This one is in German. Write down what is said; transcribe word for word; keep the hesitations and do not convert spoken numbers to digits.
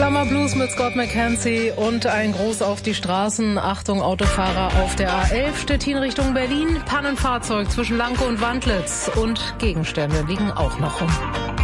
Summer Blues mit Scott McKenzie und ein Gruß auf die Straßen. Achtung, Autofahrer auf der A elf, Stettin Richtung Berlin. Pannenfahrzeug zwischen Lanke und Wandlitz und Gegenstände liegen auch noch rum.